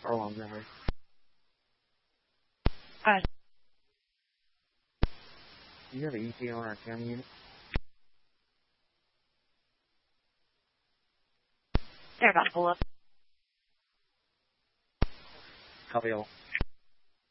How long memory? Do you have an ETA on our county unit? They're about to pull up. Copy all.